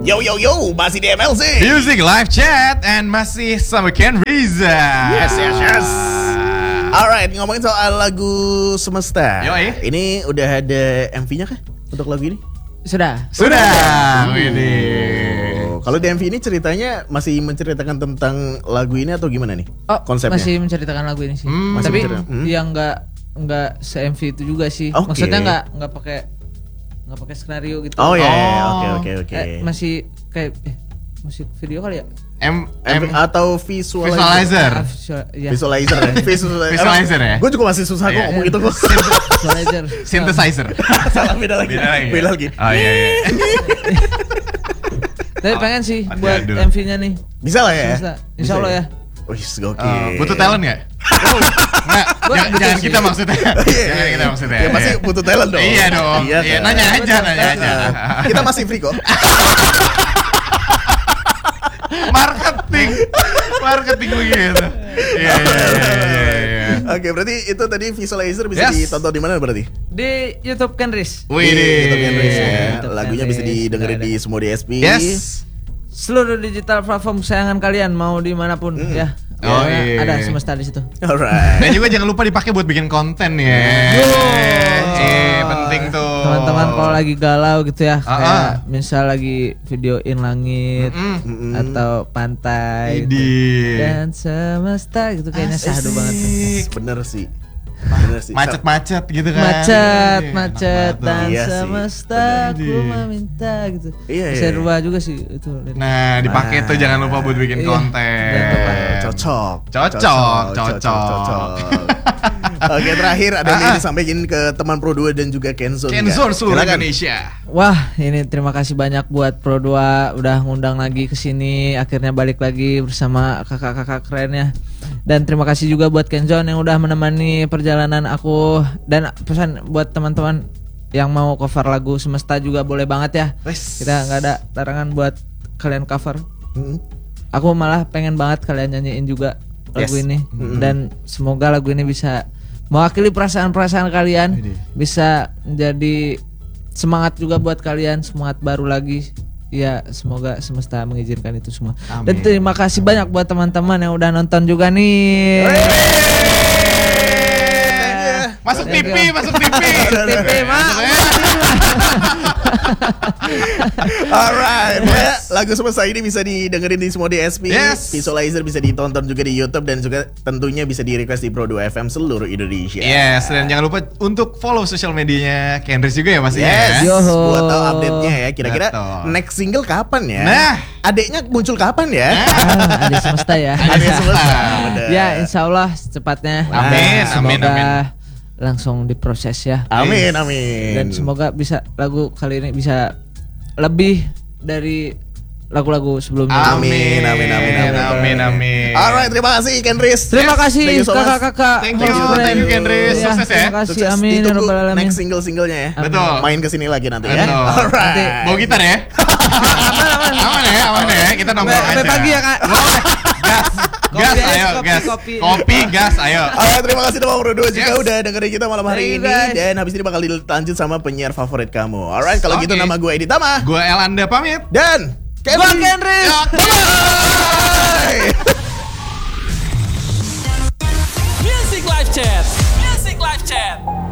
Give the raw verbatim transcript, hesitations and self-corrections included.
Yo yo yo, masih di M L C Music Live Chat and masih sama Ken Riza. Yes yes yes. Alright, ngomongin soal lagu Semesta. Yoi. Ini udah ada M V-nya kah untuk lagu ini? Sudah. Sudah. Ini. Oh, kalau di M V ini ceritanya masih menceritakan tentang lagu ini atau gimana nih? Oh, konsepnya? masih menceritakan lagu ini sih. Hmm, masih Tapi menceritakan. Hmm. yang enggak enggak se-M V itu juga sih. Oke. Maksudnya enggak enggak pakai enggak pakai skenario gitu. Oh ya, Oh. oke oke oke. Eh, masih kayak eh, musik video kali ya? M M M atau visualizer? Visualizer. Ah, visual, ya. Visualizer ya. Visualizer, Visualizer ya? Gue juga masih susah kok Iya. ngomong itu kok. Visualizer. Synthesizer. Salah beda lagi. Beda lagi. Beda lagi. Oh iya iya. Tapi pengen sih Aduh, buat aduh. M V-nya nih. Bisa lah ya. Bisa. Insya Allah ya. Wih, gokil. Uh, butuh talent nggak? Nggak, Gua jangan, butuh jangan sih. kita maksudnya. Iya, Jangan kita maksudnya. Ya pasti butuh talent dong. Iya dong. Iya, kan? nanya aja, nanya aja. Kita masih free kok. Marketing, marketing begitu. Iya iya iya iya. iya. Oke, berarti itu tadi visualizer bisa Yes. ditonton di mana berarti? Di YouTube Kenris. Wih, Di YouTube Kenris ya. YouTube Lagunya bisa Kenris. didengerin Ada. di semua D S P. Yes. Seluruh digital platform kesayangan kalian mau dimanapun Mm. ya. Oh, Ya, iya. Ada Semesta di situ. Alright. Dan juga jangan lupa dipakai buat bikin konten ya. Eh, penting tuh. Teman-teman kalau lagi galau gitu ya, Ah, kayak ah. misal lagi videoin langit Mm-mm. Mm-mm. atau pantai gitu. Idih. Dan semesta gitu kayaknya syahdu banget tuh. Yes, bener sih. Bener sih. Macet-macet gitu kan. Macet, Iya, macet enak banget tuh. dan Iya sih, semesta bener. ku meminta gitu. Iya, Bisa iya. rubah juga sih itu. Nah, dipakai Nah. tuh jangan lupa buat bikin Iya. konten. Eh, Cocok. Cocok, cocok. Oke, terakhir ada yang Ah, ah. disampaikan ke teman Pro dua dan juga Kenzo. Kenzor seluruh Silakan. Indonesia. Wah, ini terima kasih banyak buat Pro dua udah ngundang lagi ke sini, akhirnya balik lagi bersama kakak-kakak kerennya. Dan terima kasih juga buat Kenzon yang udah menemani perjalanan aku, dan pesan buat teman-teman yang mau cover lagu Semesta juga boleh banget ya. Wes. Kita nggak ada larangan buat kalian cover. Mm-mm. Aku malah pengen banget kalian nyanyiin juga lagu Yes. ini. Mm-mm. Dan semoga lagu ini bisa mewakili perasaan-perasaan kalian, Widih. bisa menjadi semangat juga buat kalian, semangat baru lagi. Ya, semoga semesta mengizinkan itu semua. Amin. Dan terima kasih banyak buat teman-teman yang udah nonton juga nih. Masuk T Thank V, you. masuk T V. T V, Mak. Alright, ya, lagu Semesta ini bisa didengerin di semua D S P. Yes. Visualizer bisa ditonton juga di YouTube dan juga tentunya bisa di request di Pro dua F M seluruh Indonesia. Yes, dan jangan lupa untuk follow sosial medianya Kenris juga ya pastinya. Yes, ya. Yoho. buat tahu update-nya ya. Kira-kira Betul. next single kapan ya? Nah. Adeknya muncul kapan ya? Ah, ada semesta ya. Adek Semesta. bener. Ya, insya Allah secepatnya. Amin, Semoga amin, amin. langsung diproses ya. Amin, amin. Dan semoga bisa lagu kali ini bisa lebih dari lagu-lagu sebelumnya. Amin, amin, amin, amin. Amin, amin. Alright, terima kasih Kenris. Terima kasih Thank you so much. kakak-kakak. Thank you, Keren. thank you, Kenris. Ya, Sukses ya. Terima kasih, Sukses. amin. ya Ditunggu Rabbal alamin. next single-singlenya ya. Betul. Main kesini lagi nanti ya. Betul. Alright. Bawa gitar ya. Aman ya, aman ya. Kita nongkrong aja. Sampai pagi ya, Kak. Gas. Gas, Kopi, ayo, kopi, gas. kopi. Kopi, gas, ayo. Alright, terima kasih teman Pro dua juga Yes. udah dengerin kita malam hari Thank you, ini. guys. Dan habis ini bakal dilanjut sama penyiar favorit kamu. Alright, kalau gitu Oke. nama gue Edi Tama. Gue Elanda pamit. Dan Gua Kenris. Ya, Bye. Music Live Chat. Music Live Chat.